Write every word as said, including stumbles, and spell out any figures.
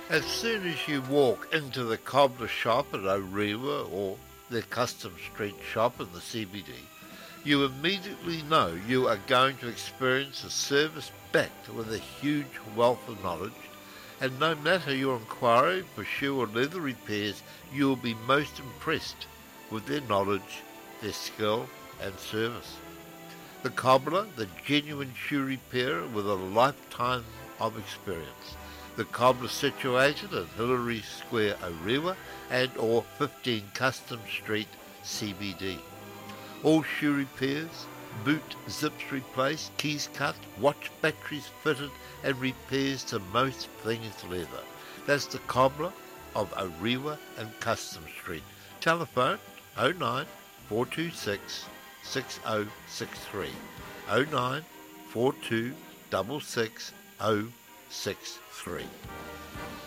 As soon as you walk into the cobbler shop at Orewa or their custom street shop in the C B D, you immediately know you are going to experience a service backed with a huge wealth of knowledge, and no matter your inquiry for shoe or leather repairs, you will be most impressed with their knowledge, their skill and service. The cobbler, the genuine shoe repairer with a lifetime of experience. The cobbler situated in Hillary Square, Orewa and or fifteen Custom Street, C B D. All shoe repairs, boot zips replaced, keys cut, watch batteries fitted and repairs to most things leather. That's the cobbler of Orewa and Custom Street. Telephone oh nine four two six six oh six three, oh nine four two six six oh six three.